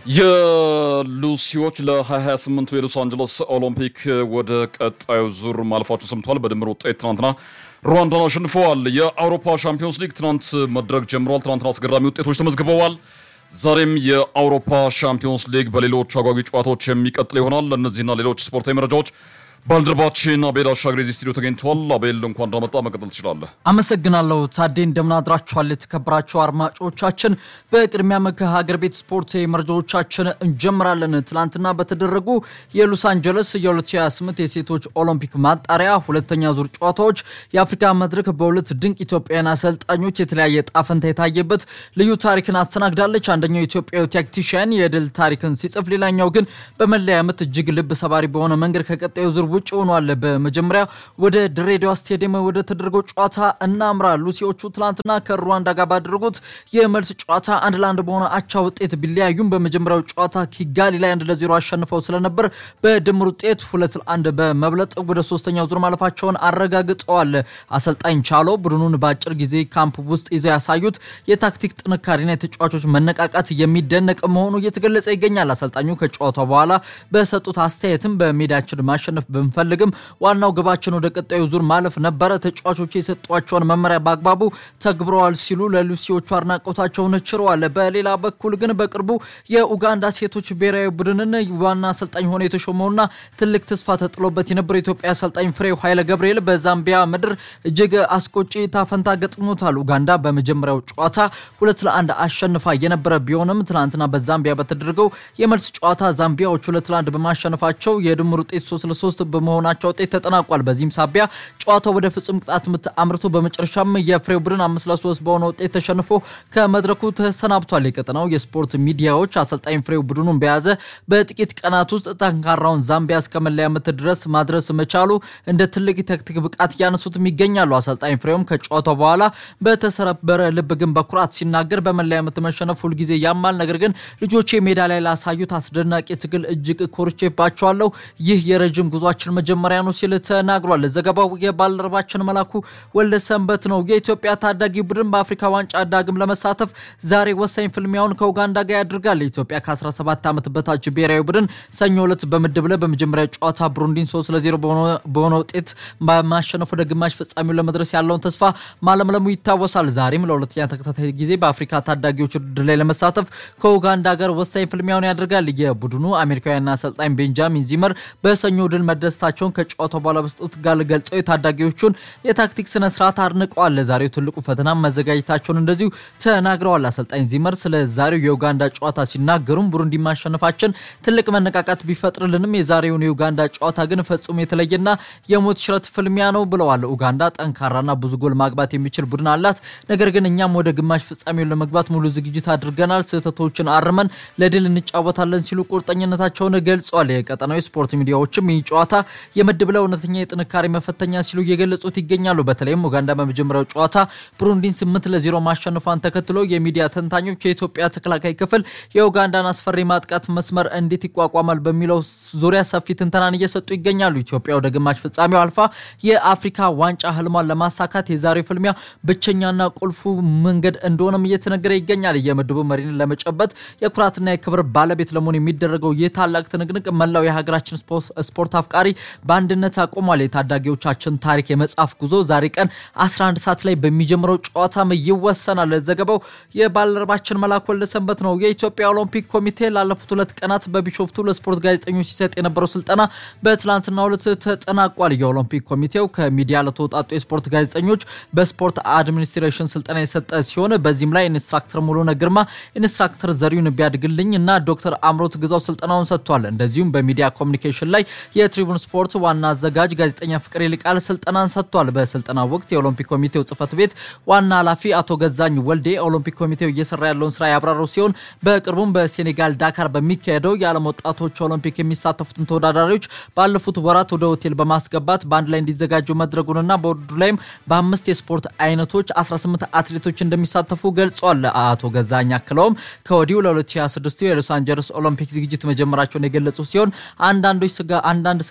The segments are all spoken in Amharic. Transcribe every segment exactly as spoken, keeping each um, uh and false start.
የሉሲዎች ለ2028 የሎስ አንጀለስ ኦሎምፒክ ወደ ቀጣዩ ዙር ማለፋቸው ሰምቷል። በድምር ውጤት ትናንትና ሩዋንዳን አሸንፈዋል። የአውሮፓ ሻምፒዮንስ ሊግ ትናንት መድረክ ጀምሯል። ትናንትና አስገራሚ ውጤቶች ተመዝግበዋል። ዛሬም የአውሮፓ ሻምፒዮንስ ሊግ በሌሎች አጓጊ ጨዋታዎች የሚቀጥል ይሆናል። ለነዚህና ሌሎች ስፖርታዊ መረጃዎች ባልደረባችን አቤል አሻግሬ እዚህ ስቱዲዮ ተገኝቷል። አቤል እንኳን እንደመጣ መቀጠል ትችላለህ። አመሰግናለሁ ታዴ። እንደምናድራችኋል የተከበራችሁ አድማጮቻችን። በቅድሚያም ከሀገር ቤት ስፖርት መረጃዎቻችን እንጀምራለን። ትላንትና በተደረጉ የሎስ አንጀለስ የ2028 የሴቶች ኦሎምፒክ ማጣሪያ ሁለተኛ ዙር ጨዋታዎች የአፍሪካ መድረክ በሁለት ድንቅ ኢትዮጵያውያን አሰልጣኞች የተለያየ ጣፈንታ የታየበት ልዩ ታሪክን አስተናግዳለች። አንደኛው ኢትዮጵያዊ ታክቲሽያን የድል ታሪክን ሲጽፍ፣ ሌላኛው ግን በመለያ ምት እጅግ ልብ ሰባሪ በሆነ መንገድ ከቀጣዩ ዙር ውጭ ሆኗል። በመጀመሪያ ወደ ድሬዳዋ ስቴዲየም ወደ ተደረገው ጨዋታ እናምራ። ሉሲዎቹ ትላንትና ከሩዋንዳ ጋር ባደረጉት የመልስ ጨዋታ አንድ ለአንድ በሆነ አቻ ውጤት ቢለያዩም በመጀመሪያው ጨዋታ ኪጋሊ ላይ አንድ ለዜሮ አሸንፈው ስለነበር በድምር ውጤት ሁለት ለአንድ በመብለጥ ወደ ሶስተኛው ዙር ማለፋቸውን አረጋግጠዋል። አሰልጣኝ ቻሎ ቡድኑን በአጭር ጊዜ ካምፕ ውስጥ ይዘው ያሳዩት የታክቲክ ጥንካሬና የተጫዋቾች መነቃቃት የሚደነቅ መሆኑ እየተገለጸ ይገኛል። አሰልጣኙ ከጨዋታው በኋላ በሰጡት አስተያየትም በሜዳችን ማሸነፍ ብንፈልግም ዋናው ግባችን ወደ ቀጣዩ ዙር ማለፍ ነበረ። ተጫዋቾች የሰጧቸውን መመሪያ በአግባቡ ተግብረዋል ሲሉ ለሉሲዎቹ አድናቆታቸውን ችረዋል። በሌላ በኩል ግን በቅርቡ የኡጋንዳ ሴቶች ብሔራዊ ቡድንን ዋና አሰልጣኝ ሆነው የተሾመውና ትልቅ ተስፋ ተጥሎበት የነበረው ኢትዮጵያ አሰልጣኝ ፍሬው ኃይለ ገብርኤል በዛምቢያ ምድር እጅግ አስቆጪ ታፈንታ ገጥሞታል። ኡጋንዳ በመጀመሪያው ጨዋታ ሁለት ለአንድ አሸንፋ የነበረ ቢሆንም ትናንትና በዛምቢያ በተደረገው የመልስ ጨዋታ ዛምቢያዎች ሁለት ለአንድ በማሸነፋቸው የድምር ውጤት ሶስት ለሶስት በመሆናቸው ውጤት ተጠናቋል። በዚህም ሳቢያ ጨዋታው ወደ ፍጹም ቅጣት ምት አምርቶ በመጨረሻም የፍሬው ቡድን አምስት ለሶስት በሆነ ውጤት ተሸንፎ ከመድረኩ ተሰናብቷል። የቀጠናው የስፖርት ሚዲያዎች አሰልጣኝ ፍሬው ቡድኑን በያዘ በጥቂት ቀናት ውስጥ ጠንካራውን ዛምቢያ እስከመለያ ምት ድረስ ማድረስ መቻሉ እንደ ትልቅ ታክቲክ ብቃት ያነሱትም ይገኛሉ። አሰልጣኝ ፍሬውም ከጨዋታው በኋላ በተሰረበረ ልብ ግን በኩራት ሲናገር በመለያ ምት መሸነፍ ሁሉ ጊዜ ያማል፣ ነገር ግን ልጆቼ ሜዳ ላይ ላሳዩት አስደናቂ ትግል እጅግ ኮርቼባቸዋለሁ። ይህ የረጅም ጉዟችን መጀመሪያ ነው ሲል ተናግሯል። ዘገባው የባልደረባችን መላኩ ወልደ ሰንበት ነው። የኢትዮጵያ ታዳጊ ቡድን በአፍሪካ ዋንጫ ዳግም ለመሳተፍ ዛሬ ወሳኝ ፍልሚያውን ከኡጋንዳ ጋር ያደርጋል። ኢትዮጵያ ከ17 ዓመት በታች ብሔራዊ ቡድን ሰኞ ዕለት በምድብ ላይ በመጀመሪያ ጨዋታ ብሩንዲን ሶስት ለዜሮ በሆነ ውጤት በማሸነፍ ወደ ግማሽ ፍጻሜው ለመድረስ ያለውን ተስፋ ማለምለሙ ይታወሳል። ዛሬም ለሁለተኛ ተከታታይ ጊዜ በአፍሪካ ታዳጊዎች ውድድር ላይ ለመሳተፍ ከኡጋንዳ ጋር ወሳኝ ፍልሚያውን ያደርጋል። የቡድኑ አሜሪካዊና አሰልጣኝ ቤንጃሚን ዚመር በሰኞ ድል መደሰታቸውን ከጨዋታው በኋላ በስጡት ጋር ገልጸው የታዳጊዎቹን የታክቲክ ስነ ስርዓት አድንቀዋል። ለዛሬው ትልቁ ፈተና መዘጋጀታቸውን እንደዚሁ ተናግረዋል። አሰልጣኝ ዚመር ስለ ዛሬው የኡጋንዳ ጨዋታ ሲናገሩም ቡሩንዲ ማሸነፋችን ትልቅ መነቃቃት ቢፈጥርልንም የዛሬውን የኡጋንዳ ጨዋታ ግን ፈጽሞ የተለየና የሞት ሽረት ፍልሚያ ነው ብለዋል። ኡጋንዳ ጠንካራና ብዙ ጎል ማግባት የሚችል ቡድን አላት፣ ነገር ግን እኛም ወደ ግማሽ ፍጻሜው ለመግባት ሙሉ ዝግጅት አድርገናል፣ ስህተቶችን አርመን ለድል እንጫወታለን ሲሉ ቁርጠኝነታቸውን ገልጸዋል። የቀጠናው ስፖርት ሚዲያዎችም ይህ ጨዋታ የምድብ ላይ እውነተኛ የጥንካሬ መፈተኛ ሲሉ እየገለጹት ይገኛሉ። በተለይም ኡጋንዳ በመጀመሪያው ጨዋታ ብሩንዲን ስምንት ለዜሮ ማሸነፏን ተከትሎ የሚዲያ ተንታኞች የኢትዮጵያ ተከላካይ ክፍል የኡጋንዳን አስፈሪ ማጥቃት መስመር እንዴት ይቋቋማል በሚለው ዙሪያ ሰፊ ትንተናን እየሰጡ ይገኛሉ። ኢትዮጵያ ወደ ግማሽ ፍጻሜው አልፋ የአፍሪካ ዋንጫ ህልሟን ለማሳካት የዛሬው ፍልሚያ ብቸኛና ቁልፉ መንገድ እንደሆነም እየተነገረ ይገኛል። የምድቡ መሪን ለመጨበጥ የኩራትና የክብር ባለቤት ለመሆን የሚደረገው የታላቅ ትንቅንቅ መላው የሀገራችን ስፖርት አፍቃሪ በአንድነት አቆሟል። የታዳጊዎቻችን ታሪክ የመጻፍ ጉዞ ዛሬ ቀን አስራ አንድ ሰዓት ላይ በሚጀምረው ጨዋታም ይወሰናል። ዘገባው የባልደረባችን መላኩ ወልደ ሰንበት ነው። የኢትዮጵያ ኦሎምፒክ ኮሚቴ ላለፉት ሁለት ቀናት በቢሾፍቱ ለስፖርት ጋዜጠኞች ሲሰጥ የነበረው ስልጠና በትላንትናው ዕለት ተጠናቋል። የኦሎምፒክ ኮሚቴው ከሚዲያ ለተወጣጡ የስፖርት ጋዜጠኞች በስፖርት አድሚኒስትሬሽን ስልጠና የሰጠ ሲሆን በዚህም ላይ ኢንስትራክተር ሙሉነ ግርማ፣ ኢንስትራክተር ዘሪሁን ቢያድግልኝ እና ዶክተር አምሮት ግዛው ስልጠናውን ሰጥቷል። እንደዚሁም በሚዲያ ኮሙኒኬሽን ላይ የትሪቡን ስፖርት ዋና አዘጋጅ ጋዜጠኛ ፍቅር ይልቃል ስልጠናን ሰጥቷል። በስልጠናው ወቅት የኦሎምፒክ ኮሚቴው ጽፈት ቤት ዋና ኃላፊ አቶ ገዛኝ ወልዴ ኦሎምፒክ ኮሚቴው እየሰራ ያለውን ስራ ያብራሩ ሲሆን በቅርቡም በሴኔጋል ዳካር በሚካሄደው የዓለም ወጣቶች ኦሎምፒክ የሚሳተፉትን ተወዳዳሪዎች ባለፉት ወራት ወደ ሆቴል በማስገባት ባንድ ላይ እንዲዘጋጁ መድረጉንና በውድድሩ ላይም በአምስት የስፖርት አይነቶች አስራ ስምንት አትሌቶች እንደሚሳተፉ ገልጿል። አቶ ገዛኝ አክለውም ከወዲሁ ለ2026 የሎስ አንጀለስ ኦሎምፒክ ዝግጅት መጀመራቸውን የገለጹ ሲሆን አንዳንዶች ስጋ አንዳንድ ስጋ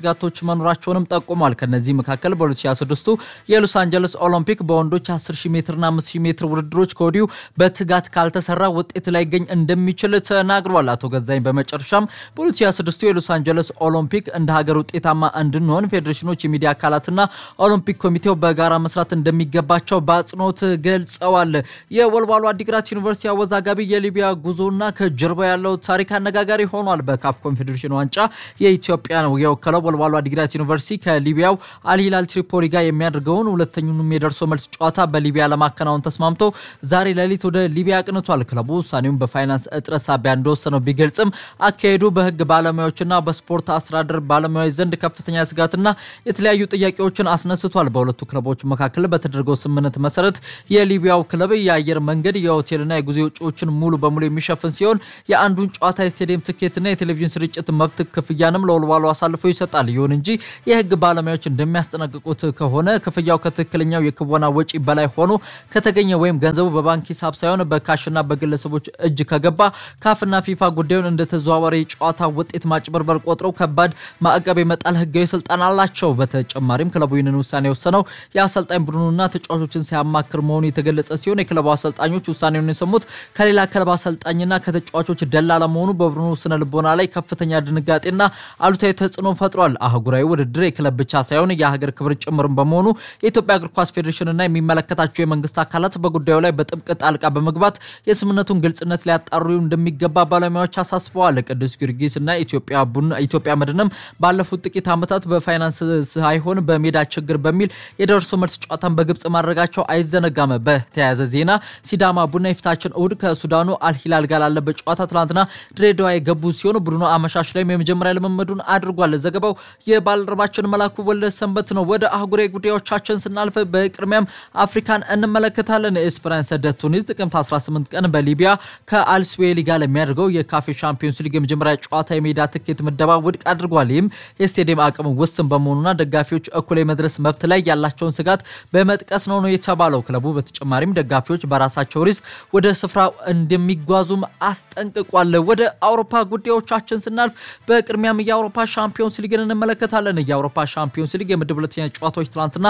ስጋቶች መኖራቸውንም ጠቁሟል። ከነዚህ መካከል በ2026 የሎስ አንጀለስ ኦሎምፒክ በወንዶች አስር ሺህ ሜትርና አምስት ሺህ ሜትር ውድድሮች ከወዲሁ በትጋት ካልተሰራ ውጤት ላይ ገኝ እንደሚችል ተናግሯል። አቶ ገዛኝ በመጨረሻም በ2026 የሎስ አንጀለስ ኦሎምፒክ እንደ ሀገር ውጤታማ እንድንሆን ፌዴሬሽኖች፣ የሚዲያ አካላትና ኦሎምፒክ ኮሚቴው በጋራ መስራት እንደሚገባቸው በአጽንኦት ገልጸዋል። የወልዋሎ አዲግራት ዩኒቨርሲቲ አወዛጋቢ የሊቢያ ጉዞና ከጀርባ ያለው ታሪክ አነጋጋሪ ሆኗል። በካፍ ኮንፌዴሬሽን ዋንጫ የኢትዮጵያ ነው የወከለው ወልዋሎ አዲግራት ዩኒቨርሲቲ ከሊቢያው አልሂላል ትሪፖሊ ጋር የሚያደርገውን ሁለተኛውን የደርሶ መልስ ጨዋታ በሊቢያ ለማከናወን ተስማምቶ ዛሬ ሌሊት ወደ ሊቢያ አቅንቷል። ክለቡ ውሳኔውን በፋይናንስ እጥረት ሳቢያ እንደወሰነው ቢገልጽም አካሄዱ በህግ ባለሙያዎችና በስፖርት አስተዳደር ባለሙያዎች ዘንድ ከፍተኛ ስጋትና የተለያዩ ጥያቄዎችን አስነስቷል። በሁለቱ ክለቦች መካከል በተደረገው ስምምነት መሰረት የሊቢያው ክለብ የአየር መንገድ የሆቴልና የጉዞ ወጪዎችን ሙሉ በሙሉ የሚሸፍን ሲሆን የአንዱን ጨዋታ የስቴዲየም ትኬትና የቴሌቪዥን ስርጭት መብት ክፍያንም ለወልዋሎ አሳልፎ ይሰጣል። ይሁን እንጂ የህግ ባለሙያዎች እንደሚያስጠነቅቁት ከሆነ ክፍያው ከትክክለኛው የክወና ወጪ በላይ ሆኖ ከተገኘ ወይም ገንዘቡ በባንክ ሂሳብ ሳይሆን በካሽና በግለሰቦች እጅ ከገባ ካፍና ፊፋ ጉዳዩን እንደተዘዋዋሪ ጨዋታ ውጤት ማጭበርበር ቆጥረው ከባድ ማዕቀብ የመጣል ህጋዊ ስልጣን አላቸው። በተጨማሪም ክለቡ ይህንን ውሳኔ ወሰነው የአሰልጣኝ ቡድኑና ተጫዋቾችን ሲያማክር መሆኑ የተገለጸ ሲሆን የክለቡ አሰልጣኞች ውሳኔውን የሰሙት ከሌላ ክለብ አሰልጣኝና ከተጫዋቾች ደላላ መሆኑ በቡድኑ ስነ ልቦና ላይ ከፍተኛ ድንጋጤና አሉታዊ ተጽዕኖ ፈጥሯል። አህጉራዊ ውድድር የክለብ ብቻ ሳይሆን የሀገር ክብር ጭምርም በመሆኑ የኢትዮጵያ እግር ኳስ ፌዴሬሽንና የሚመለከታቸው የመንግስት አካላት በጉዳዩ ላይ በጥብቅ ጣልቃ በመግባት የስምምነቱን ግልጽነት ሊያጣሩ እንደሚገባ ባለሙያዎች አሳስበዋል። ቅዱስ ጊዮርጊስና ኢትዮጵያ ቡና ኢትዮጵያ መድንም ባለፉት ጥቂት ዓመታት በፋይናንስ ሳይሆን በሜዳ ችግር በሚል የደርሶ መልስ ጨዋታን በግብጽ ማድረጋቸው አይዘነጋም። በተያያዘ ዜና ሲዳማ ቡና የፊታችን እሁድ ከሱዳኑ አልሂላል ጋር ላለበት ጨዋታ ትናንትና ድሬዳዋ የገቡ ሲሆን ቡድኑ አመሻሽ ላይ የመጀመሪያ ልምምዱን አድርጓል። ዘገባው የባልደረባችን መላኩ ወልደ ሰንበት ነው። ወደ አህጉራዊ ጉዳዮቻችን ስናልፍ በቅድሚያም አፍሪካን እንመለከታለን። ኤስፐራንስ ደ ቱኒስ ጥቅምት አስራ ስምንት ቀን በሊቢያ ከአልስዌሊ ጋር ለሚያደርገው የካፌ ቻምፒዮንስ ሊግ የመጀመሪያ ጨዋታ የሜዳ ትኬት ምደባ ውድቅ አድርጓል። ይህም የስቴዲየም አቅም ውስን በመሆኑና ደጋፊዎች እኩል የመድረስ መብት ላይ ያላቸውን ስጋት በመጥቀስ ነው ነው የተባለው። ክለቡ በተጨማሪም ደጋፊዎች በራሳቸው ሪስክ ወደ ስፍራው እንደሚጓዙም አስጠንቅቋል። ወደ አውሮፓ ጉዳዮቻችን ስናልፍ በቅድሚያም የአውሮፓ ቻምፒዮንስ ሊግን እንመለከታለን። የአውሮፓ ቻምፒዮንስ ሊግ የምድብ ሁለተኛ ጨዋታዎች ትናንትና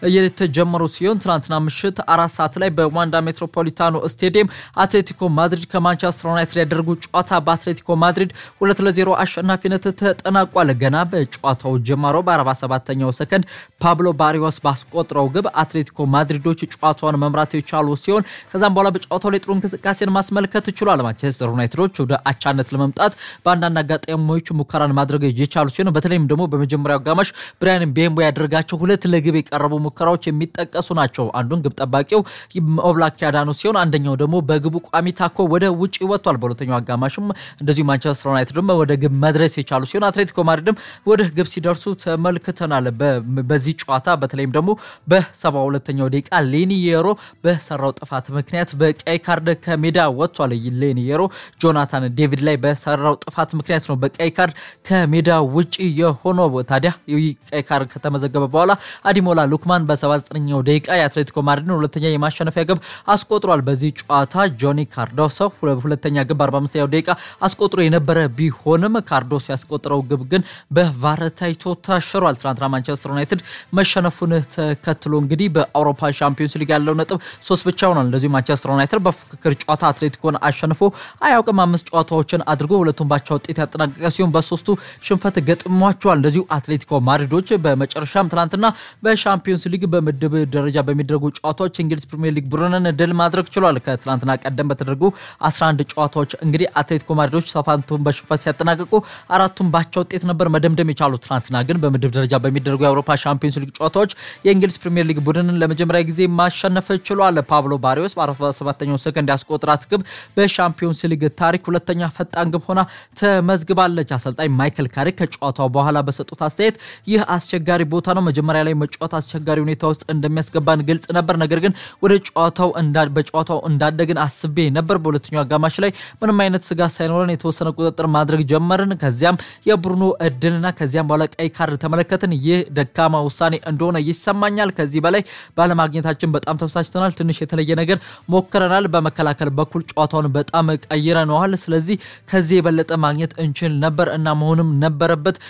የተጀመሩ ሲሆን ትናንትና ምሽት አራት ሰዓት ላይ በዋንዳ ሜትሮፖሊታኖ ስቴዲየም አትሌቲኮ ማድሪድ ከማንቸስተር ዩናይትድ ያደረጉት ጨዋታ በአትሌቲኮ ማድሪድ ሁለት ለዜሮ አሸናፊነት ተጠናቋል። ገና በጨዋታው ጀማሮ በ47ኛው ሰከንድ ፓብሎ ባሪዮስ ባስቆጠረው ግብ አትሌቲኮ ማድሪዶች ጨዋታውን መምራት የቻሉ ሲሆን ከዛም በኋላ በጨዋታው ላይ ጥሩ እንቅስቃሴን ማስመልከት ችሏል። ማንቸስተር ዩናይትዶች ወደ አቻነት ለመምጣት በአንዳንድ አጋጣሚዎች ሙከራን ማድረግ የቻሉ ሲሆን በተለይም ደግሞ በመጀመሪያው አጋማሽ ብራያን ቤምቦ ያደረጋቸው ሁለት ለግብ የቀረቡ ሙከራዎች የሚጠቀሱ ናቸው። አንዱን ግብ ጠባቂው ኦብላክ ያዳኑ ሲሆን አንደኛው ደግሞ በግቡ ቋሚ ታኮ ወደ ውጪ ወጥቷል። በሁለተኛው አጋማሽም እንደዚሁ ማንቸስተር ዩናይትድም ወደ ግብ መድረስ የቻሉ ሲሆን አትሌቲኮ ማድሪድም ወደ ግብ ሲደርሱ ተመልክተናል። በዚህ ጨዋታ በተለይም ደግሞ በሰባ ሁለተኛው ደቂቃ ሌኒየሮ በሰራው ጥፋት ምክንያት በቀይ ካርድ ከሜዳ ወጥቷል። ሌኒየሮ ጆናታን ዴቪድ ላይ በሰራው ጥፋት ምክንያት ነው በቀይ ካርድ ከሜዳ ውጪ የሆነው። ታዲያ ቀይ ካርድ ከተመዘገበ በኋላ አዲሞላ ሉክማን በሰባ ዘጠነኛው ደቂቃ የአትሌቲኮ ማድሪድን ሁለተኛ የማሸነፊያ ግብ አስቆጥሯል። በዚህ ጨዋታ ጆኒ ካርዶሶ ሁለተኛ ግብ አርባ አምስተኛው ደቂቃ አስቆጥሮ የነበረ ቢሆንም ካርዶሶ ያስቆጠረው ግብ ግን በቫር ታይቶ ተሽሯል። ትናንትና ማንቸስተር ዩናይትድ መሸነፉን ተከትሎ እንግዲህ በአውሮፓ ቻምፒዮንስ ሊግ ያለው ነጥብ ሶስት ብቻ ሆኗል። እንደዚሁ ማንቸስተር ዩናይትድ በፉክክር ጨዋታ አትሌቲኮን አሸንፎ አያውቅም። አምስት ጨዋታዎችን አድርጎ ሁለቱን ባቻ ውጤት ያጠናቀቀ ሲሆን በሶስቱ ሽንፈት ገጥሟቸዋል። እንደዚሁ አትሌቲኮ ማድሪዶች በመጨረሻም ትናንትና በቻምፒዮንስ ሊግ በምድብ ደረጃ በሚደረጉ ጨዋታዎች እንግሊዝ ፕሪሚየር ሊግ ቡድንን ድል ማድረግ ችሏል። ከትናንትና ቀደም በተደረጉ አስራ አንድ ጨዋታዎች እንግዲህ አትሌቲኮ ማድሪዶች ሰፋንቱን በሽንፈት ሲያጠናቀቁ አራቱን ባቻ ውጤት ነበር መደምደም የቻሉት። ትናንትና ግን በምድብ ደረጃ በሚደረጉ የአውሮፓ ቻምፒዮንስ ሊግ ጨዋታዎች የእንግሊዝ ፕሪሚየር ሊግ ቡድንን ለመጀመሪያ ጊዜ ማሸነፍ ችሏል። ፓብሎ ባሪዮስ በአርባ ሰባተኛው ሰከንድ ያስቆጠራት ግብ በቻምፒዮንስ ሊግ ታሪክ ሁለተኛ ፈጣን ግብ ሆና ተመዝግባለች። አሰልጣኝ ማይክል ካሪክ ከጨዋታው በኋላ በሰጡት አስተያየት ይህ አስቸጋሪ ቦታ ነው፣ መጀመሪያ ላይ መጫወት አስቸጋሪ ሁኔታ ውስጥ እንደሚያስገባን ግልጽ ነበር፣ ነገር ግን ወደ ጨዋታው እንዳል በጨዋታው እንዳደግን አስቤ ነበር። በሁለተኛው አጋማሽ ላይ ምንም አይነት ስጋት ሳይኖረን የተወሰነ ቁጥጥር ማድረግ ጀመርን። ከዚያም የብሩኖ እድልና ከዚያም በኋላ ቀይ ካርድ ተመለከትን። ይህ ደካማ ውሳኔ እንደሆነ ይሰማኛል። ከዚህ በላይ ባለማግኘታችን በጣም ተበሳጭተናል። ትንሽ የተለየ ነገር ሞክረናል። በመከላከል በኩል ጨዋታውን በጣም ቀይረነዋል። ስለዚህ ከዚህ የበለጠ ማግኘት እንችል ነበር እና መሆንም ነበረበት ያለ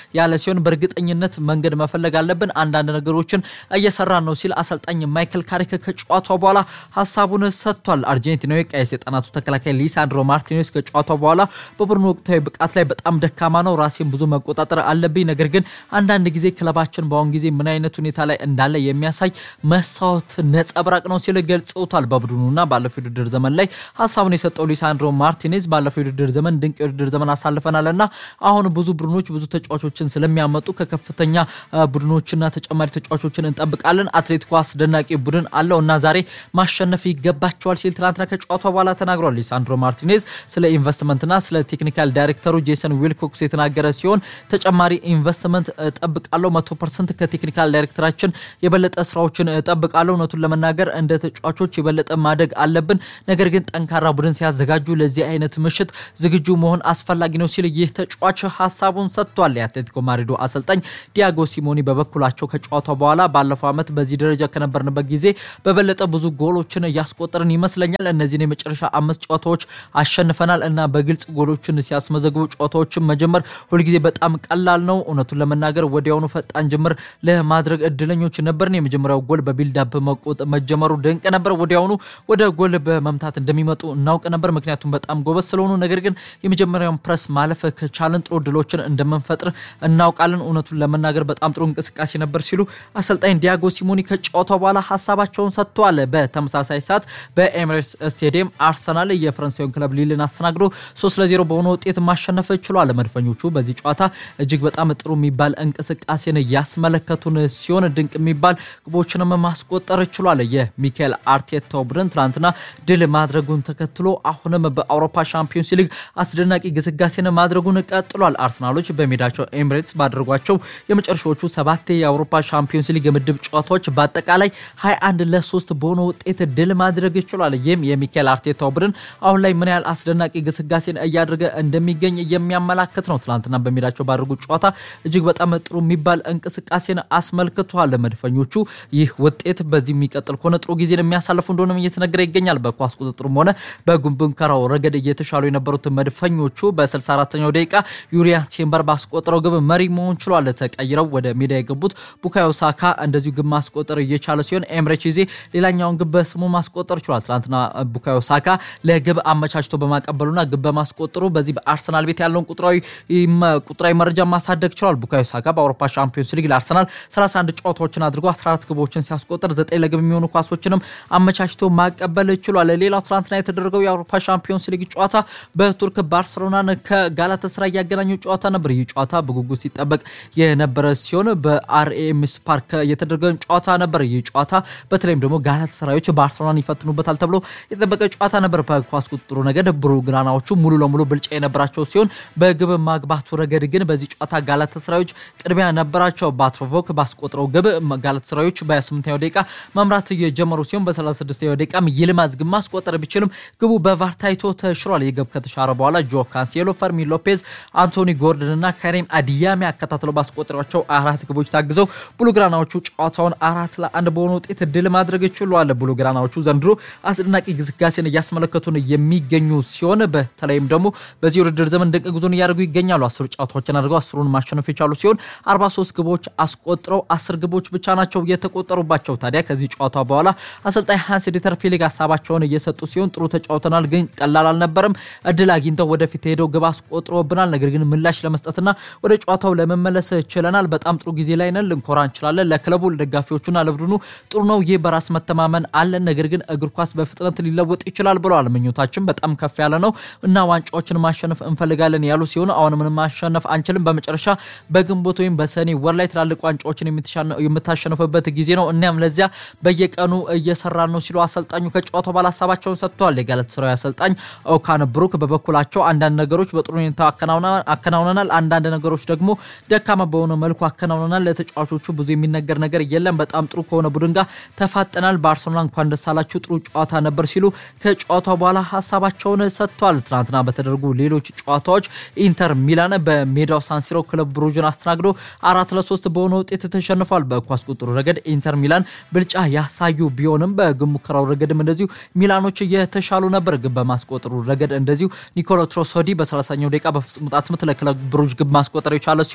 ሲሆን በእርግጠኝነት መንገድ መፈለግ አለብን አንዳንድ ነገሮችን እየሰራን ነው ሲል አሰልጣኝ ማይክል ካሪክ ከጨዋታው በኋላ ሐሳቡን ሰጥቷል። አርጀንቲናዊ ቀይ ሰይጣናቱ ተከላካይ ሊሳንድሮ ማርቲኔዝ ከጨዋታው በኋላ በቡድኑ ወቅታዊ ብቃት ላይ በጣም ደካማ ነው ራሴን ብዙ መቆጣጠር አለብኝ ነገር ግን አንዳንድ ጊዜ ክለባችን በአሁን ጊዜ ምን አይነት ሁኔታ ላይ እንዳለ የሚያሳይ መስዋዕት ነጸብራቅ ነው ሲል ገልጸውታል። በቡድኑና ባለፈው ውድድር ዘመን ላይ ሐሳቡን የሰጠው ሊሳንድሮ ማርቲኔዝ ባለፈው ውድድር ዘመን ድንቅ ውድድር ዘመን አሳልፈናልና አሁን ብዙ ቡድኖች ብዙ ተጫዋቾችን ስለሚያመጡ ከከፍተኛ ቡድኖችና ተጨማሪ ተጫዋቾችን እንጠብቃለን አትሌቲኮ አስደናቂ ቡድን አለውና ዛሬ ማሸነፍ ይገባቸዋል ሲል ትናንትና ከጨዋታው በኋላ ተናግሯል። ሊሳንድሮ ማርቲኔዝ ስለ ኢንቨስትመንትና ስለ ቴክኒካል ዳይሬክተሩ ጄሰን ዊልኮክስ የተናገረ ሲሆን ተጨማሪ ኢንቨስትመንት ጠብቃለሁ መቶ ፐርሰንት ከቴክኒካል ዳይሬክተራችን የበለጠ ስራዎችን ጠብቃለሁ እውነቱን ለመናገር እንደ ተጫዋቾች የበለጠ ማደግ አለብን ነገር ግን ጠንካራ ቡድን ሲያዘጋጁ ለዚህ አይነት ምሽት ዝግጁ መሆን አስፈላጊ ነው ሲል ይህ ተጫዋች ሐሳቡን ሰጥቷል። የአትሌቲኮ ማድሪድ አሰልጣኝ ዲያጎ ሲሞኒ በበኩላቸው ከጨዋታው በኋላ ባለፈው አመት በዚህ ደረጃ ከነበርንበት ጊዜ በበለጠ ብዙ ጎሎችን ያስቆጠርን ይመስለኛል እነዚህን የመጨረሻ አምስት ጨዋታዎች አሸንፈናል እና በግልጽ ጎሎችን ሲያስመዘግቡ ጨዋታዎችን መጀመር ሁሉ ጊዜ በጣም ቀላል ነው እውነቱን ለመናገር ወዲያውኑ ፈጣን ጅምር ለማድረግ እድለኞች ነበርን የመጀመሪያው ጎል በቢልድ አፕ መጀመሩ ድንቅ ነበር ወዲያውኑ ወደ ጎል በመምታት እንደሚመጡ እናውቅ ነበር ምክንያቱም በጣም ጎበዝ ስለሆኑ ነገር ግን የመጀመሪያውን ፕረስ ማለፍ ከቻለን ጥሩ ድሎችን እንደምንፈጥር እናውቃለን እውነቱን ለመናገር በጣም ጥሩ እንቅስቃሴ ነበር ሲሉ አሰልጣኝ ዲያጎ ሲሞኒ ከጨዋታው በኋላ ሐሳባቸውን ሰጥተዋል። በተመሳሳይ ሰዓት በኤሚሬትስ ስቴዲየም አርሰናል የፈረንሳዩን ክለብ ሊልን አስተናግዶ ሶስት ለዜሮ በሆነ ውጤት ማሸነፍ ችሏል። መድፈኞቹ በዚህ ጨዋታ እጅግ በጣም ጥሩ የሚባል እንቅስቃሴን ያስመለከቱን ሲሆን ድንቅ የሚባል ግቦችንም ማስቆጠር ችሏል። የሚካኤል አርቴታው ቡድን ትናንትና ድል ማድረጉን ተከትሎ አሁንም በአውሮፓ ሻምፒዮንስ ሊግ አስደናቂ ግስጋሴን ማድረጉን ቀጥሏል። አርሰናሎች በሜዳቸው ኤሚሬትስ ባደረጓቸው የመጨረሻዎቹ ሰባት የአውሮፓ ሻምፒዮንስ ሊግ የምድብ ጨዋታዎች በአጠቃላይ ሃያ አንድ ለሶስት በሆነ ውጤት ድል ማድረግ ችሏል። ይህም የሚካኤል አርቴታው ቡድን አሁን ላይ ምን ያህል አስደናቂ ግስጋሴን እያደረገ እንደሚገኝ የሚያመላክት ነው። ትናንትና በሜዳቸው ባደረጉት ጨዋታ እጅግ በጣም ጥሩ የሚባል እንቅስቃሴን አስመልክቷል። መድፈኞቹ ይህ ውጤት በዚህ የሚቀጥል ከሆነ ጥሩ ጊዜን የሚያሳልፉ እንደሆነ እየተነገረ ይገኛል። በኳስ ቁጥጥሩም ሆነ በጉንብንከራው ረገድ እየተሻሉ የነበሩት መድፈኞቹ በ64ኛው ደቂቃ ዩሪያ ቲምበር ባስቆጠረው ግብ መሪ መሆን ችሏል። ተቀይረው ወደ ሜዳ የገቡት ቡካዮ ሳካ እንደዚሁ ግብ ማስቆጠር እየቻለ ሲሆን ኤምሬቺዜ ሌላኛውን ግብ በስሙ ማስቆጠር ችሏል። ትናንትና ቡካዮ ሳካ ለግብ አመቻችቶ በማቀበሉና ግብ በማስቆጠሩ በዚህ በአርሰናል ቤት ያለውን ቁጥራዊ ቁጥራዊ መረጃ ማሳደግ ችሏል። ቡካዮ ሳካ በአውሮፓ ሻምፒዮንስ ሊግ ለአርሰናል ሰላሳ አንድ ጨዋታዎችን አድርጎ አስራ አራት ግቦችን ሲያስቆጥር ዘጠኝ ለግብ የሚሆኑ ኳሶችንም አመቻችቶ ማቀበል ችሏል። ሌላው ትናንትና የተደረገው የአውሮፓ ሻምፒዮንስ ሊግ ጨዋታ በቱርክ ባርሴሎናን ከጋላታሳራይ ያገናኘው ጨዋታ ነበር። ይህ ጨዋታ በጉጉት ሲጠበቅ የነበረ ሲሆን በአርኤምስ ፓርክ የተደረገው ጨዋታ ነበር። ይህ ጨዋታ በተለይም ደግሞ ጋላታሳራዮች ባርሴሎናን ይፈትኑበታል ተብሎ የተጠበቀ ጨዋታ ነበር። በኳስ ቁጥጥሩ ነገድ ብሉግራናዎቹ ሙሉ ለሙሉ ብልጫ የነበራቸው ሲሆን በግብ ማግባቱ ረገድ ግን በዚህ ጨዋታ ጋላታሳራዮች ቅድሚያ ነበራቸው። ባትሮቮክ ባስቆጠረው ግብ ጋላታሳራዮች በ28ኛው ደቂቃ መምራት የጀመሩ ሲሆን በ36ኛው ደቂቃም ይልማዝ ግብ ማስቆጠር ቢችልም ግቡ በቫር ታይቶ ተሽሯል። የግብ ከተሻረ በኋላ ጆ ካንሴሎ፣ ፈርሚን ሎፔዝ፣ አንቶኒ ጎርደን እና ካሪም አዲያሚ አከታትለው ባስቆጠሯቸው አራት ግቦች ታግዘው ብሉግራናዎቹ ጨዋታውን አራት ለአንድ በሆነ ውጤት ድል ማድረግ ችለዋል። ብሉግራናዎቹ ዘንድሮ አስደናቂ ግስጋሴን እያስመለከቱን የሚገኙ ሲሆን በተለይም ደግሞ በዚህ ውድድር ዘመን ድንቅ ጉዞን እያደረጉ ይገኛሉ። አስር ጨዋታዎችን አድርገው አስሩን ማሸነፍ የቻሉ ሲሆን አርባ ሶስት ግቦች አስቆጥረው አስር ግቦች ብቻ ናቸው የተቆጠሩባቸው። ታዲያ ከዚህ ጨዋታ በኋላ አሰልጣኝ ሃንስ ዲተር ፊሊግ ሐሳባቸውን እየሰጡ ሲሆን ጥሩ ተጫውተናል ግን ቀላል አልነበረም እድል አግኝተው ወደፊት ሄደው ግብ አስቆጥሮብናል ነገር ግን ምላሽ ለመስጠትና ወደ ጨዋታው ለመመለስ ችለናል በጣም ጥሩ ጊዜ ላይ ነን ልንኮራ እንችላለን ለክለቡ ለደጋፊዎቹና ለቡድኑ ጥሩ ነው ይህ በራስ መተማመን አለን ነገር ግን እግር ኳስ በፍጥነት ሊለወጥ ይችላል ብለዋል። ምኞታችን በጣም ከፍ ያለ ነው እና ዋንጫዎችን ማሸነፍ እንፈልጋለን ያሉ ሲሆን አሁን ምንም ማሸነፍ አንችልም በመጨረሻ በግንቦት ወይም በሰኔ ወር ላይ ትላልቅ ዋንጫዎችን የምታሸነፉበት ጊዜ ነው እናም ለዚያ በየቀኑ እየሰራን ነው ሲሉ አሰልጣኙ ከጨዋታው በኋላ ሐሳባቸውን ሰጥተዋል። የጋላታሳራይ አሰልጣኝ ኦካን ብሩክ በበኩላቸው አንዳንድ ነገሮች በጥሩ ሁኔታ አከናውነናል አንዳንድ ነገሮች ደግሞ ደካማ በሆነ መልኩ አከናውነናል ለተጫዋቾቹ ብዙ የሚነገር ነገር የለም በጣም ጥሩ ከሆነ ቡድን ጋር ተፋጠናል ባርሴሎና እንኳን ደስ አላችሁ ጥሩ ጨዋታ ነበር ሲሉ ከጨዋታው በኋላ ሐሳባቸውን ሰጥተዋል። ትናንትና በተደረጉ ሌሎች ጨዋታዎች ኢንተር ሚላን በሜዳው ሳንሲሮ ክለብ ብሩጅን አስተናግዶ አራት ለሶስት በሆነ ውጤት ተሸንፏል። በኳስ ቁጥሩ ረገድ ኢንተር ሚላን ብልጫ ያሳዩ ቢሆንም በግብ ሙከራው ረገድም እንደዚሁ ሚላኖች የተሻሉ ነበር። ግብ በማስቆጠሩ ረገድ እንደዚሁ ኒኮሎ ትሮሶዲ በ30ኛው ደቂቃ በፍጹም ቅጣት ምት ለክለብ ብሩጅ ግብ ማስቆጠር የቻለ ሲሆን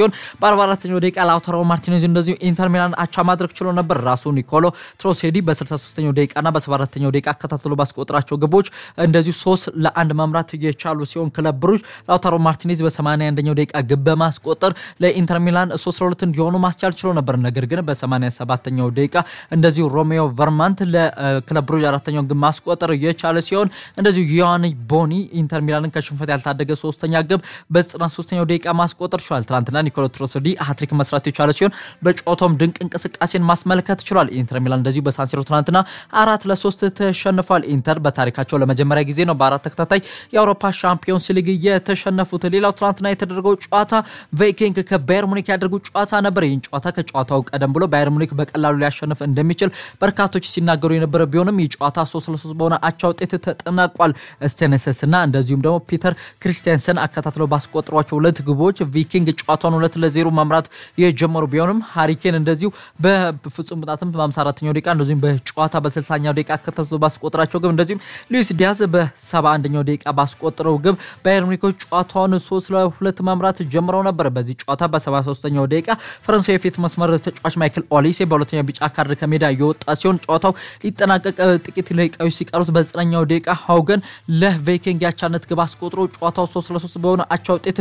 ሲሆን በ44ኛው ደቂቃ ላውታሮ ማርቲኔዝ እንደዚሁ ኢንተር ሚላን አቻ ማድረግ ችሎ ነበር። ራሱ ኒኮሎ ትሮሴዲ በ63ኛው ደቂቃና በ74ኛው ደቂቃ አከታትሎ ባስቆጠራቸው ግቦች እንደዚሁ ሶስት ለአንድ መምራት የቻሉ ሲሆን ክለብ ብሩጅ ላውታሮ ማርቲኔዝ በ81ኛው ደቂቃ ግብ በማስቆጠር ለኢንተር ሚላን ሶስት ለሁለት እንዲሆኑ ማስቻል ችሎ ነበር። ነገር ግን በ87ኛው ደቂቃ እንደዚሁ ሮሜዮ ቨርማንት ለክለብ ብሩጅ አራተኛው ግብ ማስቆጠር የቻለ ሲሆን እንደዚሁ ዮአኒ ቦኒ ኢንተር ሚላንን ከሽንፈት ያልታደገ ሶስተኛ ግብ በ93ኛው ደቂቃ ማስቆጠር ችሏል። ትናንትና ኒኮሎ ትሮሴዲ ሃትሪክ መስራት የቻለ ሲሆን በጨዋታውም ድንቅ እንቅስቃሴን ማስመልከት ችሏል። ኢንተር ሚላን እንደዚሁ በሳንሲሮ ትናንትና አራት ለሶስት ተሸንፏል። ኢንተር በታሪካቸው ለመጀመሪያ ጊዜ ነው በአራት ተከታታይ የአውሮፓ ሻምፒዮንስ ሊግ የተሸነፉት። ሌላው ትናንትና የተደረገው ጨዋታ ቫይኪንግ ከባየር ሙኒክ ያደረጉት ጨዋታ ነበር። ይህን ጨዋታ ከጨዋታው ቀደም ብሎ ባየር ሙኒክ በቀላሉ ሊያሸንፍ እንደሚችል በርካቶች ሲናገሩ የነበረ ቢሆንም ይህ ጨዋታ ሶስት ለሶስት በሆነ አቻ ውጤት ተጠናቋል። ስቴነስና እንደዚሁም ደግሞ ፒተር ክሪስቲያንሰን አከታትለው ባስቆጠሯቸው ሁለት ግቦች ቫይኪንግ ጨዋታውን ሁለት ለዜሮ መምራት የጀመሩ ቢሆንም ሃሪኬን እንደዚሁ በፍጹም ቅጣትም በ54ኛው ደቂቃ እንደዚሁም በጨዋታ በ60ኛው ደቂቃ አከታትለው ባስቆጠራቸው ግብ እንደዚሁም ሉዊስ ዲያዝ በ71ኛው ደቂቃ ባስቆጠረው ግብ ባየር ሙኒኮች ጨዋታውን ሶስት ለሁለት መምራት ጀምረው ነበር። በዚህ ጨዋታ በ73ኛው ደቂቃ ፈረንሳዊ የፊት መስመር ተጫዋች ማይክል ኦሊሴ በሁለተኛው ቢጫ ካርድ ከሜዳ የወጣ ሲሆን ጨዋታው ሊጠናቀቅ ጥቂት ደቂቃዎች ሲቀሩት በ9ኛው ደቂቃ ሃውገን ለቫይኪንግ ያቻነት ግብ አስቆጥሮ ጨዋታው ሶስት ለሶስት በሆነ አቻ ውጤት